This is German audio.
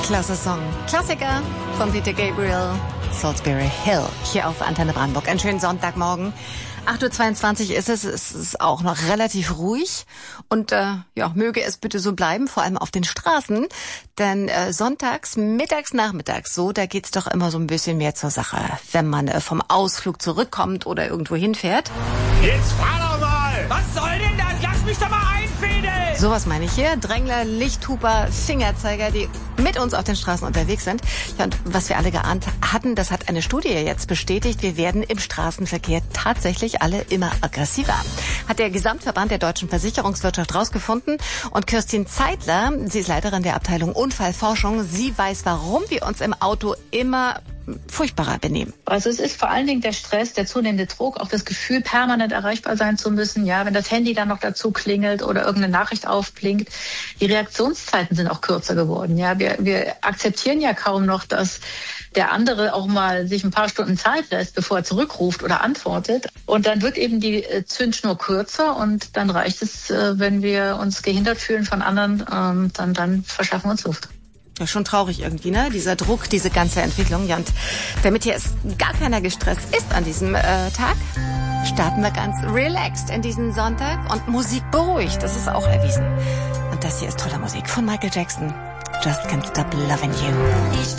Klasse Song. Klassiker von Peter Gabriel, Salisbury Hill, hier auf Antenne Brandenburg. Einen schönen Sonntagmorgen. 8:22 Uhr ist es. Es ist auch noch relativ ruhig. Und möge es bitte so bleiben, vor allem auf den Straßen. Denn sonntags, mittags, nachmittags, da geht's doch immer so ein bisschen mehr zur Sache. Wenn man vom Ausflug zurückkommt oder irgendwo hinfährt. Jetzt fahr doch mal! Was soll denn das? Lass mich doch mal einfädeln! Sowas meine ich hier. Drängler, Lichthuper, Fingerzeiger, die mit uns auf den Straßen unterwegs sind. Ja, und was wir alle geahnt hatten, das hat eine Studie jetzt bestätigt. Wir werden im Straßenverkehr tatsächlich alle immer aggressiver. Hat der Gesamtverband der deutschen Versicherungswirtschaft rausgefunden. Und Kirstin Zeitler, sie ist Leiterin der Abteilung Unfallforschung, sie weiß, warum wir uns im Auto immer furchtbarer benehmen. Also es ist vor allen Dingen der Stress, der zunehmende Druck, auch das Gefühl, permanent erreichbar sein zu müssen. Ja, wenn das Handy dann noch dazu klingelt oder irgendeine Nachricht aufblinkt. Die Reaktionszeiten sind auch kürzer geworden. Ja, wir akzeptieren ja kaum noch, dass der andere auch mal sich ein paar Stunden Zeit lässt, bevor er zurückruft oder antwortet. Und dann wird eben die Zündschnur kürzer und dann reicht es, wenn wir uns gehindert fühlen von anderen, dann verschaffen wir uns Luft. Ja, schon traurig irgendwie, ne? Dieser Druck, diese ganze Entwicklung. Ja, und damit hier gar keiner gestresst ist an diesem Tag, starten wir ganz relaxed in diesen Sonntag. Und Musik beruhigt, das ist auch erwiesen. Und das hier ist tolle Musik von Michael Jackson. Just Can't Stop Loving You.